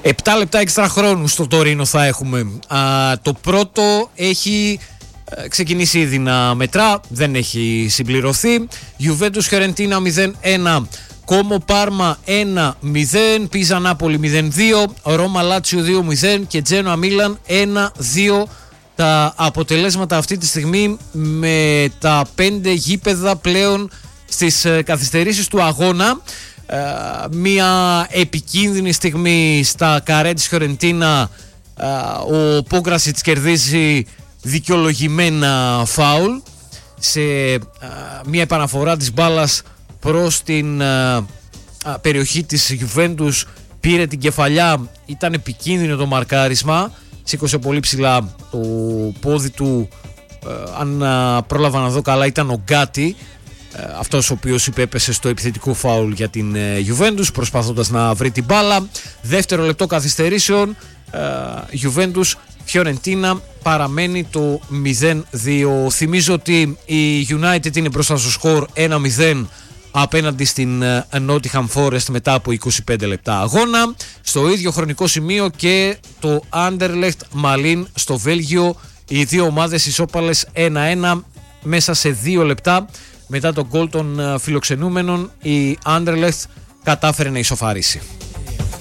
7 λεπτά έξτρα χρόνου στο Τωρίνο θα έχουμε. Το πρώτο έχει ξεκινήσει ήδη να μετρά, δεν έχει συμπληρωθεί. Juventus Φιωρεντίνα 0-1, Κόμο Πάρμα 1-0, Πίζα Νάπολη 0-2, Ρώμα Λάτσιο 2-0 και Τζένοα Μίλαν 1-2. Τα αποτελέσματα αυτή τη στιγμή με τα 5 γήπεδα πλέον στις καθυστερήσεις του αγώνα. Μια επικίνδυνη στιγμή στα καρέ της Φιωρεντίνα. Ο Πόγκρασιτς κερδίζει δικαιολογημένα φάουλ σε μια επαναφορά της μπάλας προς την περιοχή της Juventus. Πήρε την κεφαλιά, ήταν επικίνδυνο το μαρκάρισμα, σήκωσε πολύ ψηλά το πόδι του. Αν πρόλαβα να δω καλά, ήταν ο Γκάτι, αυτός ο οποίος υπέπεσε στο επιθετικό φάουλ για την Juventus προσπαθώντας να βρει την μπάλα. Δεύτερο λεπτό καθυστερήσεων, Juventus Φιωρεντίνα, παραμένει το 0-2. Θυμίζω ότι η United είναι μπροστά στο σκορ 1-0 απέναντι στην Nottingham Forest μετά από 25 λεπτά αγώνα. Στο ίδιο χρονικό σημείο και το Anderlecht Malin στο Βέλγιο. Οι δύο ομάδες ισόπαλες 1-1 μέσα σε 2 λεπτά. Μετά τον γκολ των φιλοξενούμενων, η Anderlecht κατάφερε να ισοφαρίσει.